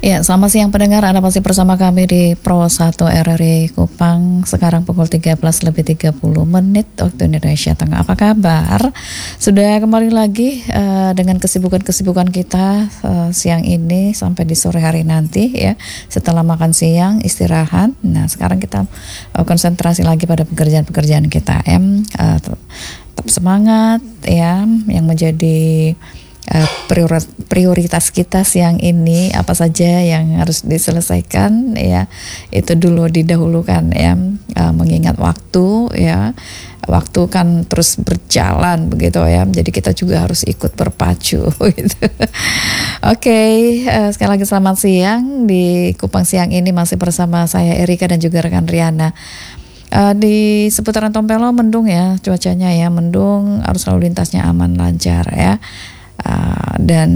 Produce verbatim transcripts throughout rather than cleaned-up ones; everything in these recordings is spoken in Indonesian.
Ya, selamat siang pendengar, Anda masih bersama kami di Pro satu R R I Kupang. Sekarang pukul tiga belas lebih tiga puluh menit waktu Indonesia Tengah. Apa kabar? Sudah kembali lagi uh, dengan kesibukan-kesibukan kita uh, siang ini sampai di sore hari nanti ya. Setelah makan siang, istirahat. Nah, sekarang kita uh, konsentrasi lagi pada pekerjaan-pekerjaan kita. Em, uh, tetap semangat ya, yang menjadi Uh, prioritas kita siang ini apa saja yang harus diselesaikan ya, itu dulu didahulukan ya, uh, mengingat waktu ya, waktu kan terus berjalan begitu ya, jadi kita juga harus ikut berpacu gitu. Oke, okay, uh, sekali lagi selamat siang di Kupang siang ini masih bersama saya Erika dan juga rekan Riana. Uh, di seputaran Tompelo mendung ya cuacanya ya, mendung, arus lalu lintasnya aman lancar ya. Uh, dan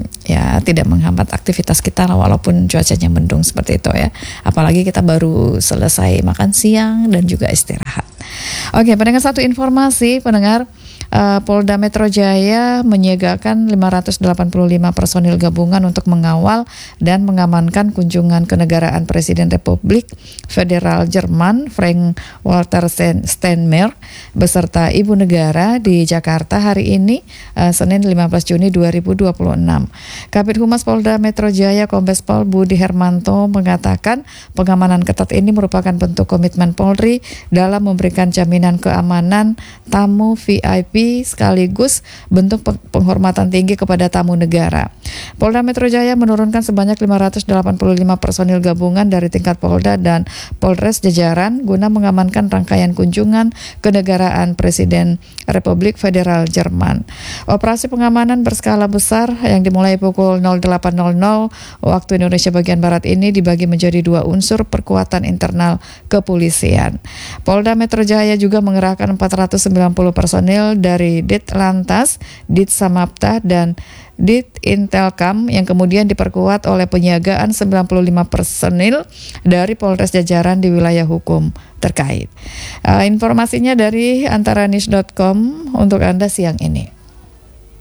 ya tidak menghambat aktivitas kita walaupun cuacanya mendung seperti itu ya. Apalagi kita baru selesai makan siang dan juga istirahat. Oke, pendengar, satu informasi pendengar. Uh, Polda Metro Jaya menyiagakan lima ratus delapan puluh lima personil gabungan untuk mengawal dan mengamankan kunjungan kenegaraan Presiden Republik Federal Jerman Frank-Walter Steinmeier beserta Ibu Negara di Jakarta hari ini, uh, Senin lima belas Juni dua ribu dua puluh enam. Kabid Humas Polda Metro Jaya Kombes Pol Budi Hermanto mengatakan pengamanan ketat ini merupakan bentuk komitmen Polri dalam memberikan jaminan keamanan tamu V I P sekaligus bentuk penghormatan tinggi kepada tamu negara. Polda Metro Jaya menurunkan sebanyak lima ratus delapan puluh lima personil gabungan dari tingkat Polda dan Polres jajaran guna mengamankan rangkaian kunjungan kenegaraan Presiden Republik Federal Jerman. Operasi pengamanan berskala besar yang dimulai pukul nol delapan nol nol waktu Indonesia bagian Barat ini dibagi menjadi dua unsur perkuatan internal kepolisian. Polda Metro Jaya juga mengerahkan empat ratus sembilan puluh personil dari Dit Lantas, Dit Samapta, dan Dit Intelkam yang kemudian diperkuat oleh penyiagaan sembilan puluh lima personil dari Polres jajaran di wilayah hukum terkait. Uh, informasinya dari antaranews dot com untuk Anda siang ini.